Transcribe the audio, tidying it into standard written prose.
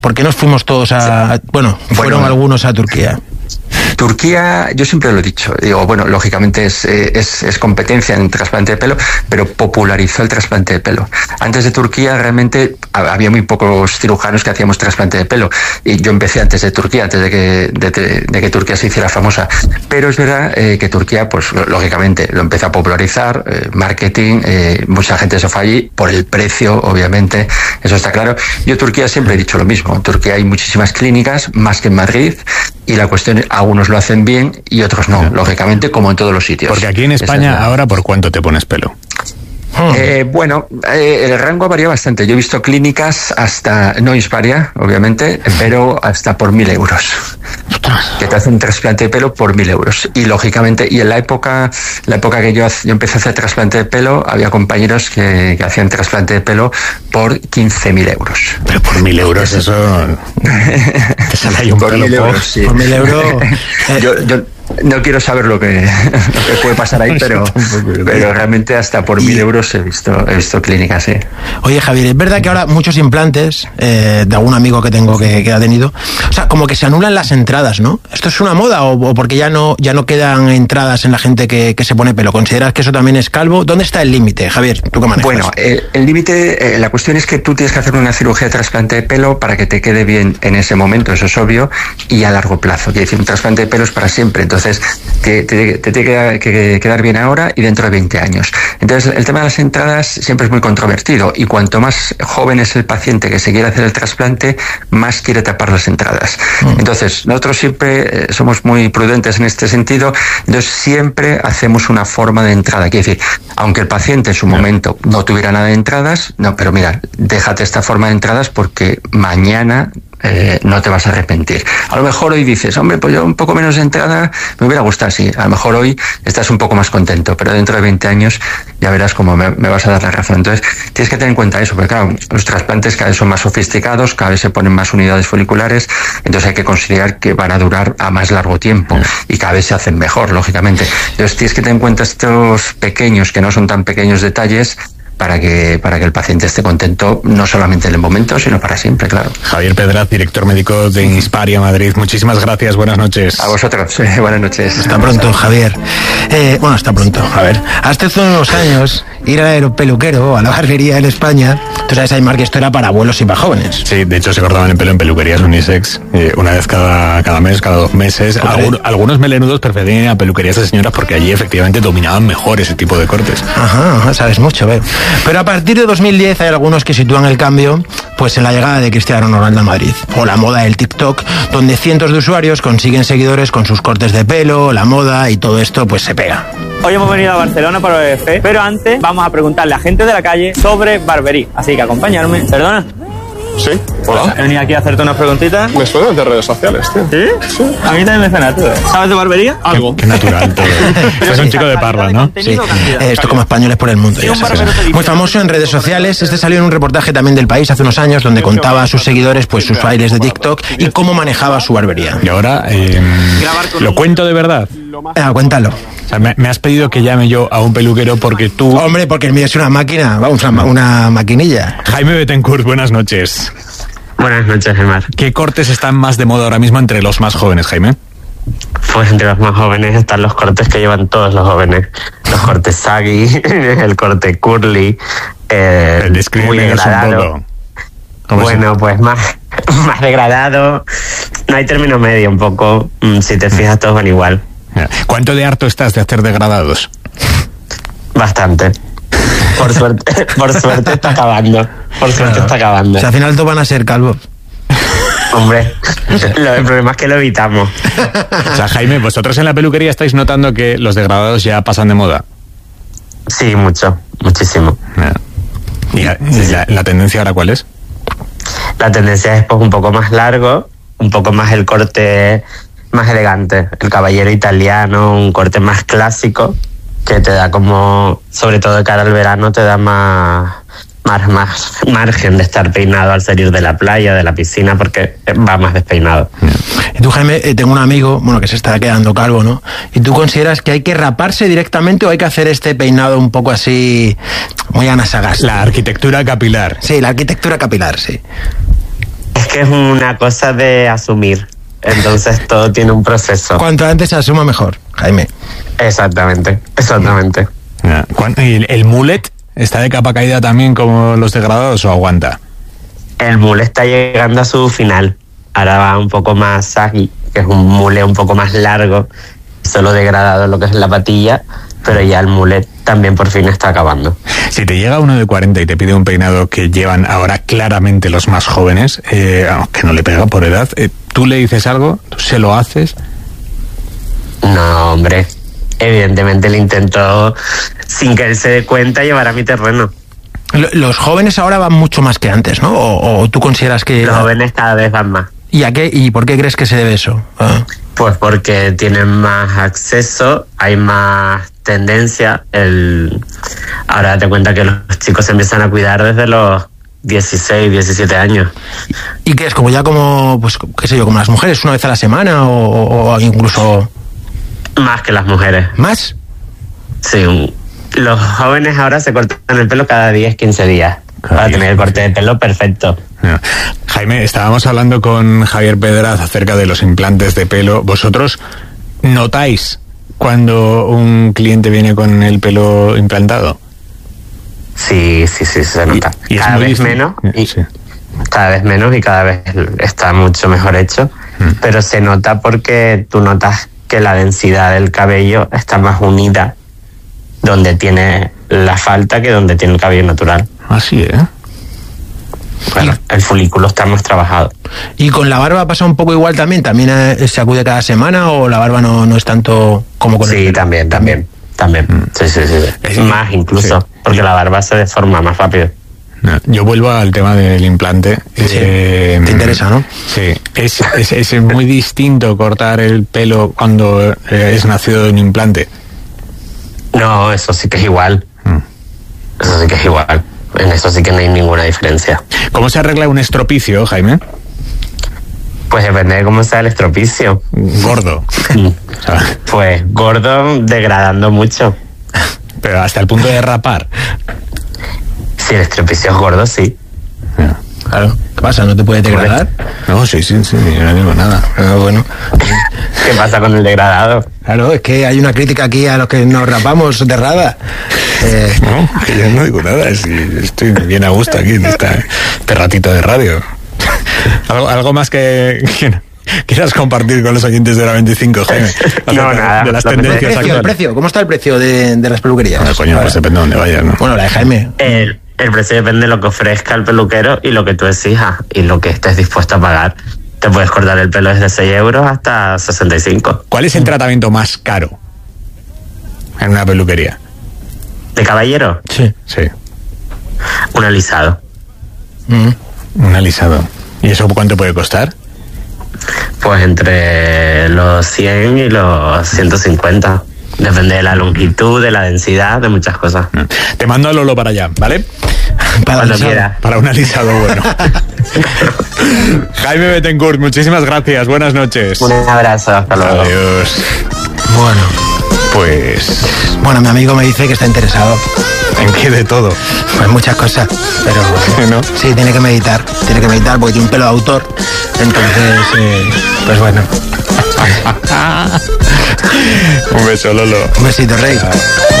¿Por qué nos fuimos todos fueron algunos a Turquía? Turquía, yo siempre lo he dicho, digo, bueno, lógicamente es competencia en trasplante de pelo, pero popularizó el trasplante de pelo. Antes de Turquía realmente había muy pocos cirujanos que hacíamos trasplante de pelo, y yo empecé antes de Turquía, antes de que Turquía se hiciera famosa. Pero es verdad que Turquía, pues lógicamente lo empezó a popularizar, marketing, mucha gente se fue allí por el precio, obviamente, eso está claro. Yo Turquía siempre he dicho lo mismo, en Turquía hay muchísimas clínicas, más que en Madrid, y la cuestión es, algunos lo hacen bien y otros no, lógicamente, como en todos los sitios. Porque aquí en España, ahora, ¿por cuánto te pones pelo? El rango varía bastante. Yo he visto clínicas hasta, no Hisparia, obviamente, pero hasta por 1.000 euros. Que te hacen un trasplante de pelo por 1.000 euros. Y lógicamente, y en la época que yo empecé a hacer trasplante de pelo, había compañeros que hacían trasplante de pelo por 15.000 euros. Pero por 1.000 euros eso... te sale ahí un por pelo 1.000 euros, sí. Por 1.000 euros... Yo no quiero saber lo que puede pasar ahí, pero realmente hasta por 1.000 euros he visto clínicas, sí. Oye, Javier, es verdad que ahora muchos implantes, de algún amigo que tengo que ha tenido, o sea, como que se anulan las entradas, ¿no? ¿Esto es una moda o porque ya no quedan entradas en la gente que se pone pelo? ¿Consideras que eso también es calvo? ¿Dónde está el límite, Javier? ¿Tú qué manejas? Bueno, el límite, la cuestión es que tú tienes que hacer una cirugía de trasplante de pelo para que te quede bien en ese momento, eso es obvio, y a largo plazo. Quiere decir, un trasplante de pelo es para siempre, entonces te tiene que quedar bien ahora y dentro de 20 años. Entonces, el tema de las entradas siempre es muy controvertido, y cuanto más joven es el paciente que se quiere hacer el trasplante, más quiere tapar las entradas. Entonces, nosotros siempre somos muy prudentes en este sentido, entonces siempre hacemos una forma de entrada. Quiere decir, aunque el paciente en su momento no tuviera nada de entradas, no, pero mira, déjate esta forma de entradas porque mañana no te vas a arrepentir. A lo mejor hoy dices, hombre, pues yo un poco menos de entrada me hubiera gustado, sí. A lo mejor hoy estás un poco más contento, pero dentro de 20 años ya verás cómo me vas a dar la razón. Entonces, tienes que tener en cuenta eso, porque claro, los trasplantes cada vez son más sofisticados, cada vez se ponen más unidades foliculares, entonces hay que considerar que van a durar a más largo tiempo y cada vez se hacen mejor, lógicamente. Entonces, tienes que tener en cuenta estos pequeños, que no son tan pequeños detalles, para que el paciente esté contento, no solamente en el momento, sino para siempre, claro. Javier Pedraz, director médico de Hisparia Madrid. Muchísimas gracias, buenas noches. A vosotros, buenas noches. Hasta pronto, Javier. Hasta pronto. A ver, hasta hace unos años, ir al aeropeluquero, a la barbería en España, tú sabes, Aymar, que esto era para abuelos y para jóvenes. Sí, de hecho se cortaban el pelo en peluquerías unisex, una vez cada mes, cada 2 meses. Algunos melenudos preferían ir a peluquerías de señoras porque allí efectivamente dominaban mejor ese tipo de cortes. Ajá, sabes mucho, veo. Pero a partir de 2010 hay algunos que sitúan el cambio pues en la llegada de Cristiano Ronaldo a Madrid, o la moda del TikTok, donde cientos de usuarios consiguen seguidores con sus cortes de pelo, la moda y todo esto pues se pega. Hoy hemos venido a Barcelona para OBF, pero antes vamos a preguntarle a gente de la calle sobre barbería, así que acompañarme. ¿Perdona? Sí, hola. He venido aquí a hacerte unas preguntitas. Me suenan de redes sociales, tío. ¿Sí? Sí. A mí también me suena, tú. ¿Sabes de barbería? Algo. Qué natural todo. Es un chico de Parla, ¿no? Sí. Esto como españoles por el mundo. Ya sabes. Muy famoso en redes sociales. Este salió en un reportaje también del País hace unos años, donde contaba a sus seguidores pues sus bailes de TikTok y cómo manejaba su barbería. Y ahora, ¿lo cuento de verdad? Cuéntalo. O sea, me has pedido que llame yo a un peluquero porque tú... Hombre, porque el mío es una máquina, vamos, una maquinilla. Jaime Bettencourt, buenas noches. Buenas noches, Aymar. ¿Qué cortes están más de moda ahora mismo entre los más jóvenes, Jaime? Pues entre los más jóvenes están los cortes que llevan todos los jóvenes. Los cortes saggy, el corte curly, muy degradado. Bueno, pues más degradado. No hay término medio un poco. Si te fijas, todos van igual. ¿Cuánto de harto estás de hacer degradados? Bastante. Por suerte está acabando. Está acabando. O sea, al final todos van a ser calvos. Hombre, el problema es que lo evitamos. O sea, Jaime, vosotros en la peluquería estáis notando que los degradados ya pasan de moda. Sí, muchísimo. ¿Y la tendencia ahora cuál es? La tendencia es pues un poco más largo, un poco más el corte más elegante, el caballero italiano, un corte más clásico que te da como, sobre todo de cara al verano, te da más margen de estar peinado al salir de la playa, de la piscina, porque va más despeinado. Y tú, Jaime, tengo un amigo, que se está quedando calvo, ¿no? ¿Y tú consideras que hay que raparse directamente o hay que hacer este peinado un poco así, muy Ana Sagasti? La arquitectura capilar. Sí, la arquitectura capilar, sí. Es que es una cosa de asumir. Entonces todo tiene un proceso. Cuanto antes se asuma mejor, Jaime. Exactamente. ¿Y el mullet está de capa caída también como los degradados o aguanta? El mullet está llegando a su final. Ahora va un poco más saggy, que es un mullet un poco más largo, solo degradado lo que es la patilla, pero ya el mullet también por fin está acabando. Si te llega uno de 40 y te pide un peinado que llevan ahora claramente los más jóvenes, aunque no le pega por edad, ¿tú le dices algo? ¿Tú se lo haces? No, hombre. Evidentemente le intento, sin que él se dé cuenta, llevar a mi terreno. Los jóvenes ahora van mucho más que antes, ¿no? ¿O tú consideras que...? Los jóvenes cada vez van más. ¿Y por qué crees que se debe eso? Pues porque tienen más acceso, hay más tendencia. Ahora date cuenta que los chicos se empiezan a cuidar desde los 16, 17 años. ¿Y qué es? Pues, qué sé yo, como las mujeres, una vez a la semana o incluso...? Más que las mujeres. ¿Más? Sí, los jóvenes ahora se cortan el pelo cada 10, 15 días. Para tener el corte de pelo perfecto. Jaime, estábamos hablando con Javier Pedraz acerca de los implantes de pelo. ¿Vosotros notáis cuando un cliente viene con el pelo implantado? Sí, se nota. Y cada vez menos. Cada vez menos y cada vez está mucho mejor hecho. Pero se nota porque tú notas que la densidad del cabello está más unida donde tiene la falta que donde tiene el cabello natural. Así, Bueno, el folículo está más trabajado. ¿Y con la barba pasa un poco igual también? ¿También se acude cada semana o la barba no es tanto como con el pelo? Sí, también. Sí. Más incluso, porque la barba se deforma más rápido. Yo vuelvo al tema del implante. Sí, te interesa, ¿no? Sí, es muy distinto cortar el pelo cuando es nacido de un implante. No, eso sí que es igual. Eso sí que es igual. En eso sí que no hay ninguna diferencia. ¿Cómo se arregla un estropicio, Jaime? Pues depende de cómo sea el estropicio. Gordo. Pues gordo, degradando mucho. Pero hasta el punto de rapar. Si el estropicio es gordo, sí. Claro. ¿Qué pasa? ¿No te puede degradar? No, sí, yo no digo nada. Pero bueno. ¿Qué pasa con el degradado? Claro, es que hay una crítica aquí a los que nos rapamos de rada. No, que yo no digo nada. Estoy bien a gusto aquí en este ratito de radio. ¿Algo más que quieras compartir con los oyentes de la 25, Jaime? No, nada. De las tendencias actuales. ¿El precio? ¿Cómo está el precio de las peluquerías? Coño, pues depende de dónde vayas, ¿no? Bueno, la de Jaime. El precio depende de lo que ofrezca el peluquero y lo que tú exijas y lo que estés dispuesto a pagar. Te puedes cortar el pelo desde 6 euros hasta 65. ¿Cuál es el tratamiento más caro en una peluquería? ¿De caballero? Sí. Un alisado. Un alisado. ¿Y eso cuánto puede costar? Pues entre los 100 y los 150. Depende de la longitud, de la densidad, de muchas cosas. Te mando a Lolo para allá, ¿vale? Cuando quieras. Para un alisado bueno. Jaime Bettencourt, muchísimas gracias. Buenas noches. Un abrazo, hasta luego. Adiós. Bueno. Pues... Bueno, mi amigo me dice que está interesado. ¿En qué de todo? Pues muchas cosas, pero... ¿No? Sí, tiene que meditar porque tiene un pelo de autor. Entonces, pues bueno. Un beso, Lolo. Un besito, Rey.